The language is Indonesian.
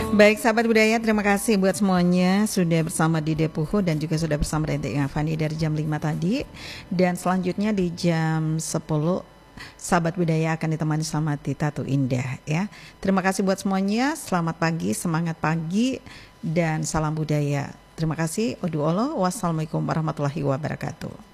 Baik sahabat budaya, terima kasih buat semuanya sudah bersama di Depuho dan juga sudah bersama Rente Ingafani dari jam 5 tadi. Dan selanjutnya di jam 10 sahabat budaya akan ditemani sama Tita Tatu Indah ya. Terima kasih buat semuanya, selamat pagi, semangat pagi dan salam budaya. Terima kasih. Wassalamualaikum warahmatullahi wabarakatuh.